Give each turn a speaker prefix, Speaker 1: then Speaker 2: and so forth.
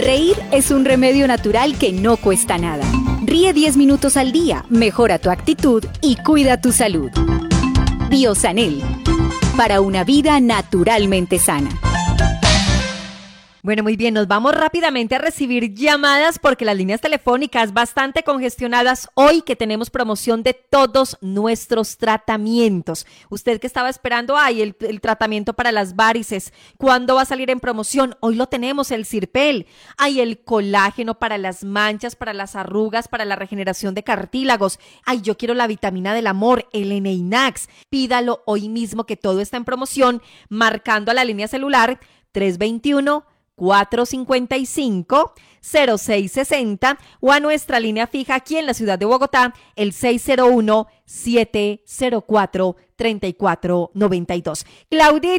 Speaker 1: Reír es un remedio natural que no cuesta nada. Ríe 10 minutos al día, mejora tu actitud y cuida tu salud. Biosanel, para una vida naturalmente sana.
Speaker 2: Bueno, muy bien, nos vamos rápidamente a recibir llamadas porque las líneas telefónicas bastante congestionadas hoy que tenemos promoción de todos nuestros tratamientos. Usted que estaba esperando, el tratamiento para las varices, ¿cuándo va a salir en promoción? Hoy lo tenemos, el Sirpel, el colágeno para las manchas, para las arrugas, para la regeneración de cartílagos. Yo quiero la vitamina del amor, el Eneinax. Pídalo hoy mismo que todo está en promoción, marcando a la línea celular 321-455-0660 o a nuestra línea fija aquí en la ciudad de Bogotá, el 601-704-3492. Claudita.